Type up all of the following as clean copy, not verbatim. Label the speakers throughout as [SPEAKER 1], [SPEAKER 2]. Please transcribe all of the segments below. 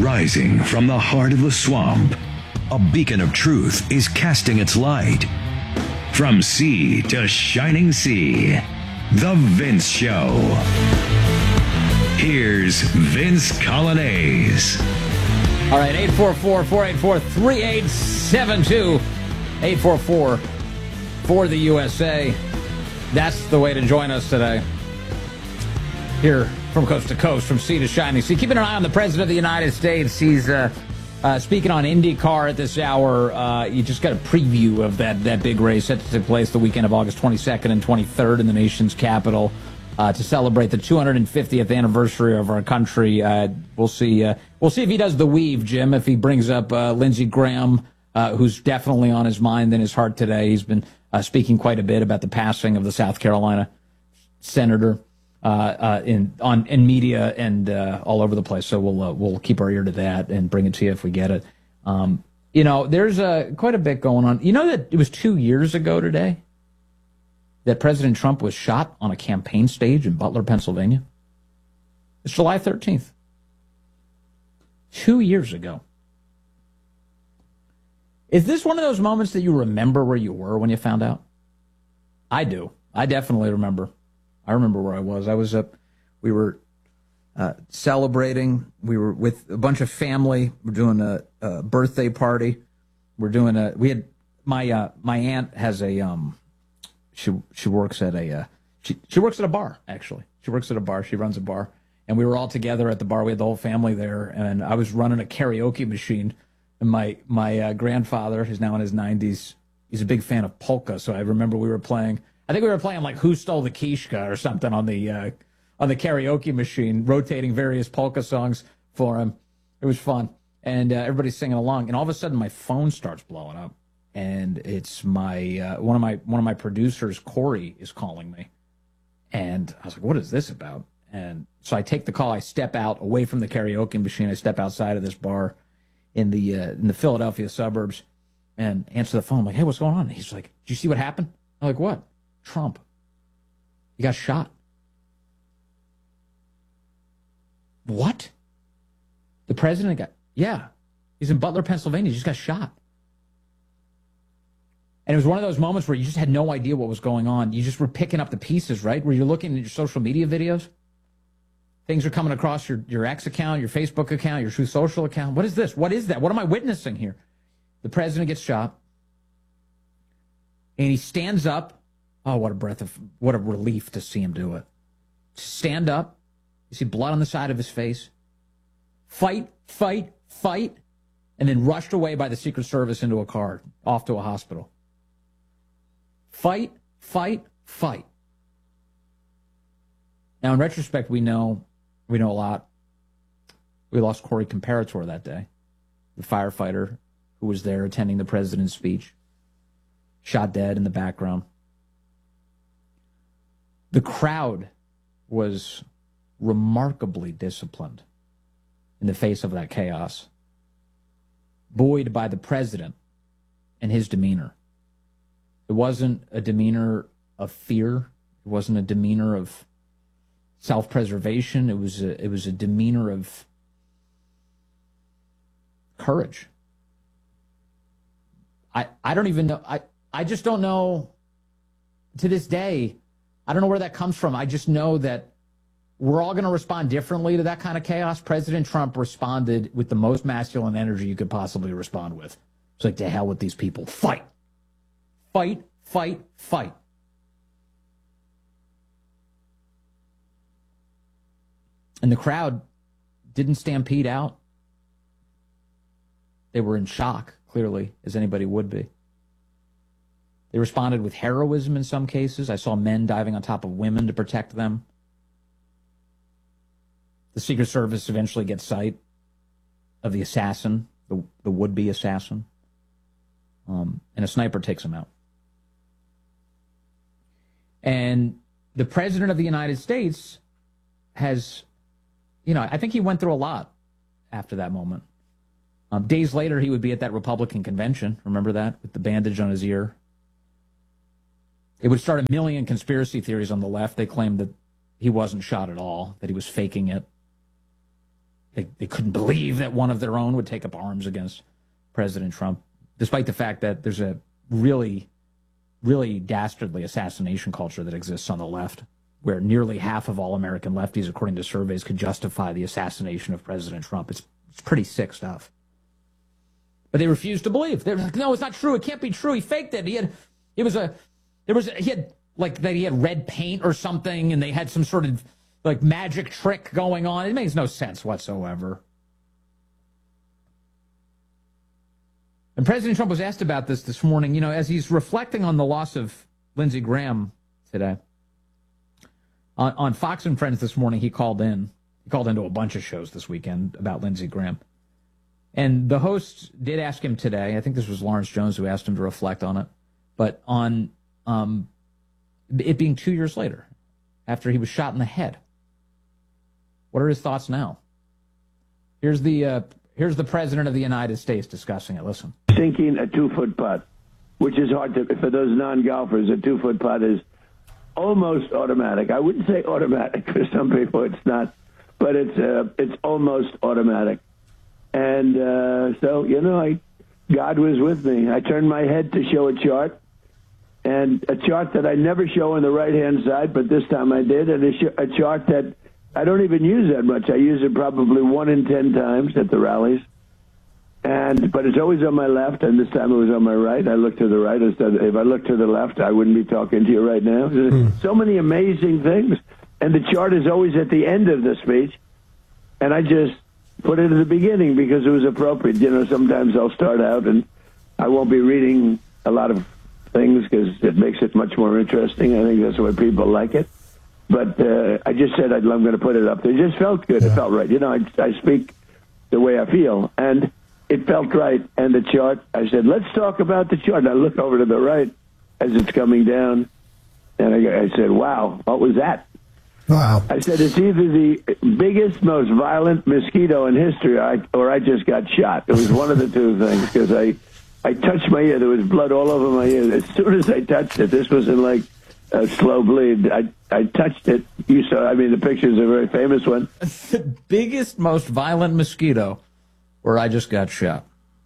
[SPEAKER 1] Rising from the heart of the swamp, a beacon of truth is casting its light. From sea to shining sea, The Vince Show. Here's Vince Coglianese.
[SPEAKER 2] All right, 844-484-3872. 844 for the USA. That's the way to join us today. Here from coast to coast, from sea to shining sea. Keeping an eye on the President of the United States. He's speaking on IndyCar at this hour. You just got a preview of that big race set to take place the weekend of August 22nd and 23rd in the nation's capital to celebrate the 250th anniversary of our country. We'll see if he does the weave, Jim, if he brings up Lindsey Graham, who's definitely on his mind and his heart today. He's been speaking quite a bit about the passing of the South Carolina senator in media and all over the place. So we'll keep our ear to that and bring it to you if we get it. There's quite a bit going on. You know that it was 2 years ago today that President Trump was shot on a campaign stage in Butler, Pennsylvania. It's July 13th. 2 years ago. Is this one of those moments that you remember where you were when you found out? I do. I definitely remember. I remember where I was. We were celebrating. We were with a bunch of family. We're doing a birthday party. My aunt has she works at a bar, actually. She works at a bar. She runs a bar. And we were all together at the bar. We had the whole family there. And I was running a karaoke machine. And my grandfather, who's now in his 90s, he's a big fan of polka. So I remember we were playing like Who Stole the Kishka or something on the karaoke machine, rotating various polka songs for him. It was fun. And everybody's singing along. And all of a sudden my phone starts blowing up. And it's my one of my producers, Corey, is calling me. And I was like, what is this about? And so I take the call. I step out away from the karaoke machine. I step outside of this bar in the Philadelphia suburbs and answer the phone. I'm like, hey, what's going on? And he's like, did you see what happened? I'm like, what? Trump. He got shot. What? The president yeah. He's in Butler, Pennsylvania. He just got shot. And it was one of those moments where you just had no idea what was going on. You just were picking up the pieces, right? Where you're looking at your social media videos. Things are coming across your X account, your Facebook account, your Truth Social account. What is this? What is that? What am I witnessing here? The president gets shot. And he stands up. Oh, what a relief to see him do it. Stand up. You see blood on the side of his face. Fight. And then rushed away by the Secret Service into a car, off to a hospital. Fight. Now, in retrospect, we know a lot. We lost Corey Comparator that day, the firefighter who was there attending the president's speech, shot dead in the background. The crowd was remarkably disciplined in the face of that chaos, buoyed by the president and his demeanor. It wasn't a demeanor of fear. It wasn't a demeanor of self-preservation. It was a demeanor of courage. I don't even know. I just don't know. To this day, I don't know where that comes from. I just know that we're all going to respond differently to that kind of chaos. President Trump responded with the most masculine energy you could possibly respond with. It's like, to hell with these people. Fight. And the crowd didn't stampede out. They were in shock, clearly, as anybody would be. They responded with heroism in some cases. I saw men diving on top of women to protect them. The Secret Service eventually gets sight of the assassin, the would-be assassin, and a sniper takes him out. And the President of the United States has, I think he went through a lot after that moment. Days later, he would be at that Republican convention. Remember that? With the bandage on his ear. It would start a million conspiracy theories on the left. They claimed that he wasn't shot at all, that he was faking it. they couldn't believe that one of their own would take up arms against President Trump, despite the fact that there's a really, really dastardly assassination culture that exists on the left, where nearly half of all American lefties, according to surveys, could justify the assassination of President Trump. It's pretty sick stuff. But they refuse to believe. They're like, no, it's not true. It can't be true. He faked it. He had red paint or something, and they had some sort of like magic trick going on. It makes no sense whatsoever. And President Trump was asked about this morning, you know, as he's reflecting on the loss of Lindsey Graham today. On Fox and Friends this morning, he called in. He called into a bunch of shows this weekend about Lindsey Graham. And the host did ask him today, I think this was Lawrence Jones who asked him to reflect on it, but on it being 2 years later, after he was shot in the head. What are his thoughts now? Here's the President of the United States discussing it. Listen.
[SPEAKER 3] Sinking a 2-foot putt, which is hard to, for those non-golfers, a 2-foot putt is almost automatic. I wouldn't say automatic for some people, it's not, but it's almost automatic. And so, you know, God was with me. I turned my head to show a chart, and a chart that I never show on the right-hand side, but this time I did, and a chart that I don't even use that much. I use it probably 1 in 10 times at the rallies. But it's always on my left, and this time it was on my right. I looked to the right. Instead, if I looked to the left, I wouldn't be talking to you right now. So many amazing things. And the chart is always at the end of the speech, and I just put it at the beginning because it was appropriate. You know, sometimes I'll start out, and I won't be reading a lot of things because it makes it much more interesting. I think that's why people like it. But I just said I'm going to put it up there. It just felt good. Yeah. It felt right. You know, I speak the way I feel, and it felt right. And the chart, I said, let's talk about the chart. And I look over to the right as it's coming down, and I said, wow, what was that?
[SPEAKER 4] Wow.
[SPEAKER 3] I said, it's either the biggest, most violent mosquito in history or I just got shot. It was one of the two things because I touched my ear. There was blood all over my ear. As soon as I touched it, this wasn't like a slow bleed. I touched it. You saw, I mean, the picture's a very famous one.
[SPEAKER 2] The biggest, most violent mosquito where I just got shot.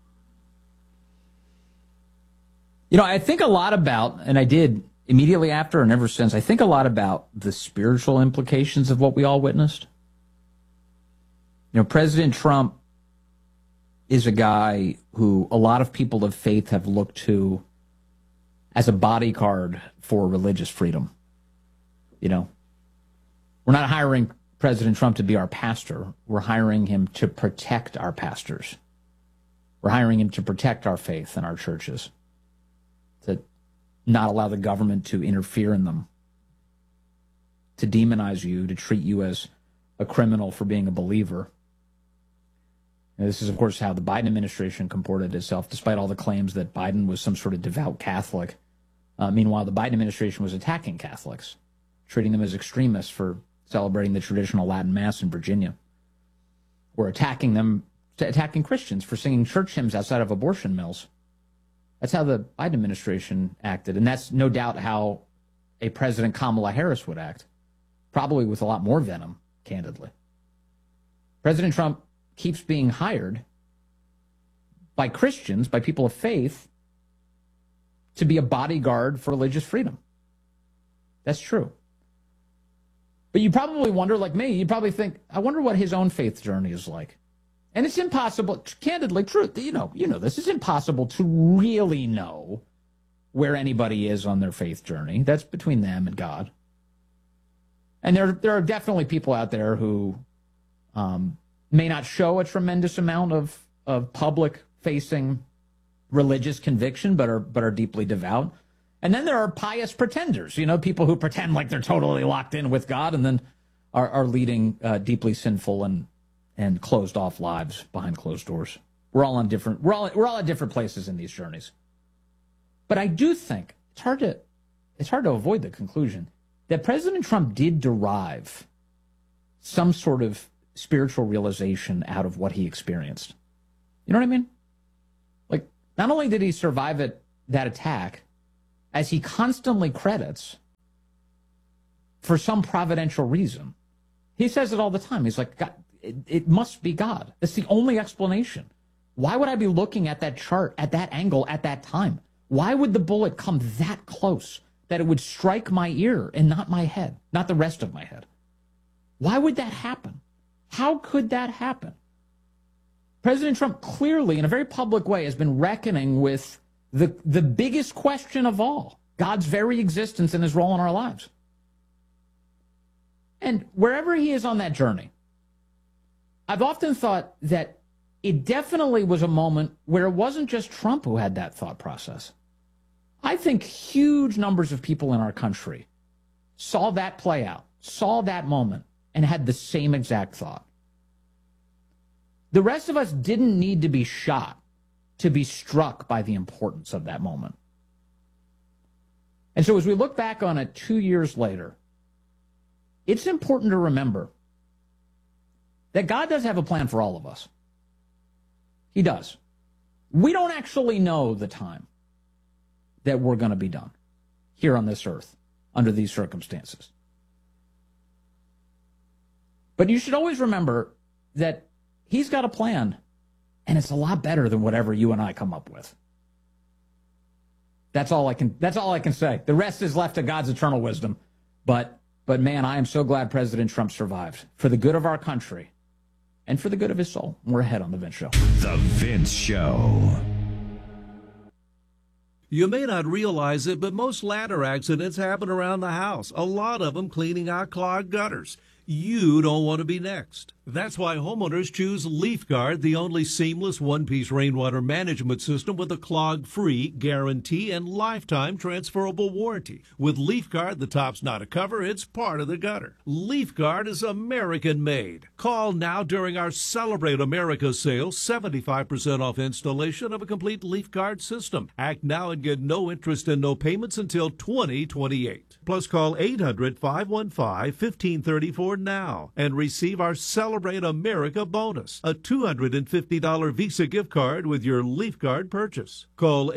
[SPEAKER 2] You know, I think a lot about, and I did immediately after and ever since, I think a lot about the spiritual implications of what we all witnessed. You know, President Trump is a guy who a lot of people of faith have looked to as a bodyguard for religious freedom. You know, we're not hiring President Trump to be our pastor. We're hiring him to protect our pastors. We're hiring him to protect our faith and our churches, to not allow the government to interfere in them, to demonize you, to treat you as a criminal for being a believer. And this is, of course, how the Biden administration comported itself, despite all the claims that Biden was some sort of devout Catholic. Meanwhile, the Biden administration was attacking Catholics, treating them as extremists for celebrating the traditional Latin Mass in Virginia, or attacking Christians for singing church hymns outside of abortion mills. That's how the Biden administration acted, and that's no doubt how a President Kamala Harris would act, probably with a lot more venom, candidly. President Trump keeps being hired by Christians, by people of faith, to be a bodyguard for religious freedom. That's true. But you probably wonder, like me, you probably think, I wonder what his own faith journey is like. And it's impossible, candidly, truth, you know this is impossible to really know where anybody is on their faith journey. That's between them and God. And there are definitely people out there who may not show a tremendous amount of public-facing religious conviction, but are deeply devout. And then there are pious pretenders, you know, people who pretend like they're totally locked in with God and then are leading deeply sinful and closed off lives behind closed doors. We're all at different places in these journeys. But I do think it's hard to avoid the conclusion that President Trump did derive some sort of spiritual realization out of what he experienced. You know what I mean? Like, not only did he survive that attack, as he constantly credits, for some providential reason. He says it all the time. He's like, God, it must be God. That's the only explanation. Why would I be looking at that chart at that angle at that time? Why would the bullet come that close that it would strike my ear and not my head, not the rest of my head? Why would that happen? How could that happen? President Trump clearly, in a very public way, has been reckoning with the biggest question of all, God's very existence and his role in our lives. And wherever he is on that journey, I've often thought that it definitely was a moment where it wasn't just Trump who had that thought process. I think huge numbers of people in our country saw that play out, saw that moment, and had the same exact thought. The rest of us didn't need to be shot to be struck by the importance of that moment. And so as we look back on it 2 years later, it's important to remember that God does have a plan for all of us. He does. We don't actually know the time that we're going to be done here on this earth under these circumstances. But you should always remember that he's got a plan, and it's a lot better than whatever you and I come up with. That's all I can say. The rest is left to God's eternal wisdom. But man, I am so glad President Trump survived for the good of our country and for the good of his soul. We're ahead on The Vince Show.
[SPEAKER 1] The Vince Show.
[SPEAKER 4] You may not realize it, but most ladder accidents happen around the house. A lot of them cleaning out clogged gutters. You don't want to be next. That's why homeowners choose LeafGuard, the only seamless one-piece rainwater management system with a clog-free guarantee and lifetime transferable warranty. With LeafGuard, the top's not a cover, it's part of the gutter. LeafGuard is American-made. Call now during our Celebrate America sale, 75% off installation of a complete LeafGuard system. Act now and get no interest and no payments until 2028. Plus, call 800-515-1534 now and receive our Celebrate America bonus, a $250 Visa gift card with your LeafGuard purchase. Call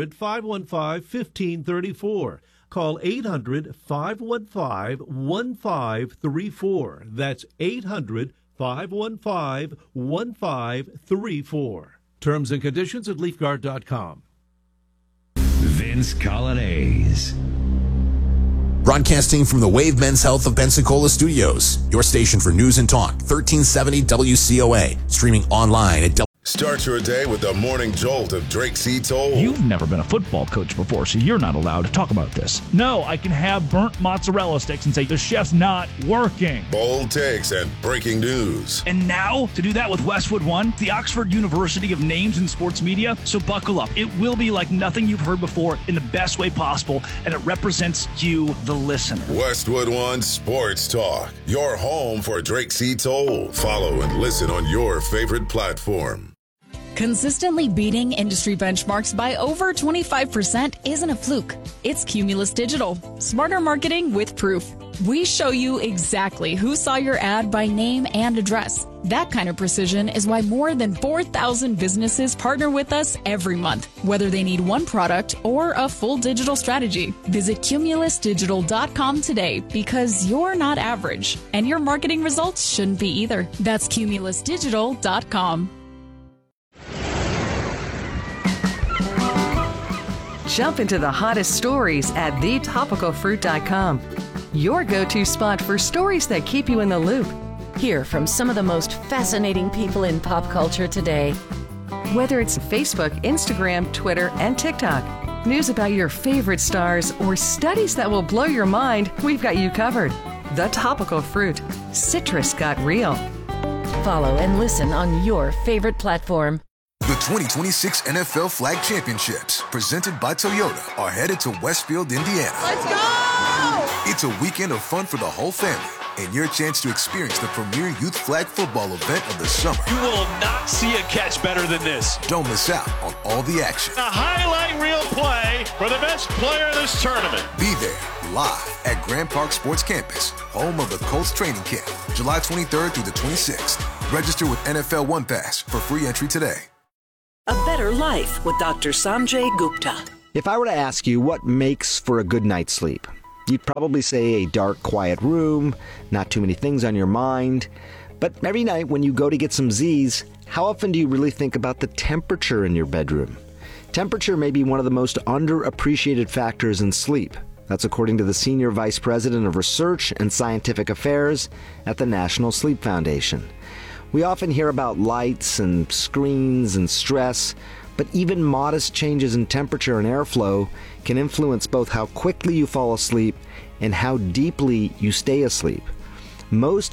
[SPEAKER 4] 800-515-1534. Call 800-515-1534. That's 800-515-1534. Terms and conditions at LeafGuard.com.
[SPEAKER 1] Vince Colonnese.
[SPEAKER 5] Broadcasting from the Wave Men's Health of Pensacola Studios, your station for news and talk, 1370 WCOA, streaming online at
[SPEAKER 6] Start your day with the morning jolt of Drake C. Toll.
[SPEAKER 7] You've never been a football coach before, so you're not allowed to talk about this. No, I can have burnt mozzarella sticks and say the chef's not working.
[SPEAKER 6] Bold takes and breaking news.
[SPEAKER 7] And now, to do that with Westwood One, the Oxford University of Names in Sports Media, so buckle up. It will be like nothing you've heard before in the best way possible, and it represents you, the listener.
[SPEAKER 6] Westwood One Sports Talk, your home for Drake C. Toll. Follow and listen on your favorite platform.
[SPEAKER 8] Consistently beating industry benchmarks by over 25% isn't a fluke. It's Cumulus Digital. Smarter marketing with proof. We show you exactly who saw your ad by name and address. That kind of precision is why more than 4,000 businesses partner with us every month, whether they need one product or a full digital strategy. Visit cumulusdigital.com today because you're not average, and your marketing results shouldn't be either. That's cumulusdigital.com.
[SPEAKER 9] Jump into the hottest stories at thetopicalfruit.com. Your go-to spot for stories that keep you in the loop.
[SPEAKER 10] Hear from some of the most fascinating people in pop culture today.
[SPEAKER 9] Whether it's Facebook, Instagram, Twitter, and TikTok, news about your favorite stars, or studies that will blow your mind, we've got you covered. The Topical Fruit. Citrus got real.
[SPEAKER 10] Follow and listen on your favorite platform.
[SPEAKER 5] The 2026 NFL Flag Championships, presented by Toyota, are headed to Westfield, Indiana.
[SPEAKER 11] Let's go!
[SPEAKER 5] It's a weekend of fun for the whole family and your chance to experience the premier youth flag football event of the summer.
[SPEAKER 12] You will not see a catch better than this.
[SPEAKER 5] Don't miss out on all the action.
[SPEAKER 12] A highlight reel play for the best player of this tournament.
[SPEAKER 5] Be there live at Grand Park Sports Campus, home of the Colts training camp, July 23rd through the 26th. Register with NFL One Pass for free entry today.
[SPEAKER 13] A Better Life with Dr. Sanjay Gupta.
[SPEAKER 14] If I were to ask you what makes for a good night's sleep, you'd probably say a dark, quiet room, not too many things on your mind. But every night when you go to get some Z's, how often do you really think about the temperature in your bedroom? Temperature may be one of the most underappreciated factors in sleep. That's according to the Senior Vice President of Research and Scientific Affairs at the National Sleep Foundation. We often hear about lights and screens and stress, but even modest changes in temperature and airflow can influence both how quickly you fall asleep and how deeply you stay asleep. Most